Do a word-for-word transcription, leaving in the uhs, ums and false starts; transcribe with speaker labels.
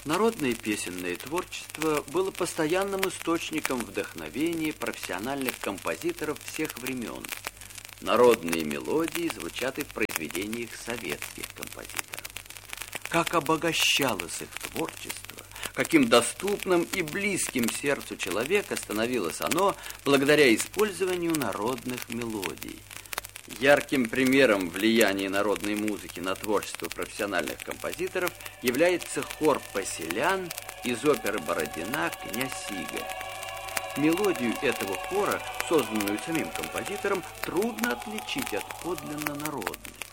Speaker 1: Народное песенное творчество было постоянным источником вдохновения профессиональных композиторов всех времен. Народные мелодии звучат и в произведениях советских композиторов. Как обогащалось их творчество, каким доступным и близким сердцу человека становилось оно благодаря использованию народных мелодий. Ярким примером влияния народной музыки на творчество профессиональных композиторов является хор поселян из оперы Бородина «Князь Игорь». Мелодию этого хора, созданную самим композитором, трудно отличить от подлинно народной.